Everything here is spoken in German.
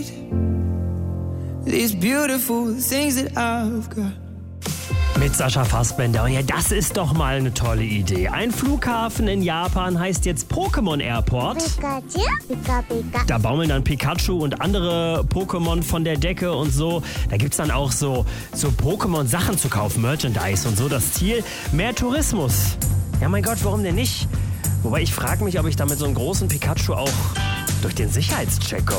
These beautiful things that I've got. Mit Sascha Fassbender. Und ja, das ist doch mal eine tolle Idee. Ein Flughafen in Japan heißt jetzt Pokémon Airport. Pikachu, Pika, Pika. Da baumeln dann Pikachu und andere Pokémon von der Decke und so. Da gibt's dann auch so Pokémon-Sachen zu kaufen, Merchandise und so. Das Ziel, mehr Tourismus. Ja, mein Gott, warum denn nicht? Wobei ich frage mich, ob ich da mit so einem großen Pikachu auch durch den Sicherheitscheck komme.